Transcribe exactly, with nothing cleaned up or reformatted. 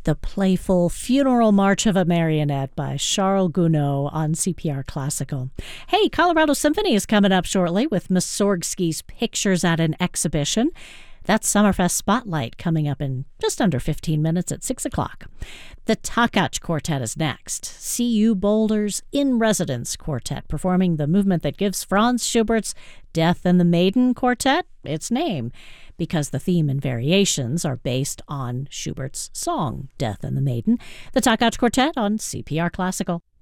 The Playful Funeral March of a Marionette by Charles Gounod on C P R Classical. Hey, Colorado Symphony is coming up shortly with Mussorgsky's Pictures at an Exhibition. That's Summerfest Spotlight coming up in just under fifteen minutes at six o'clock. The Takacs Quartet is next. C U Boulder's In Residence Quartet, performing the movement that gives Franz Schubert's Death and the Maiden Quartet its name, because the theme and variations are based on Schubert's song, Death and the Maiden. The Takacs Quartet on C P R Classical.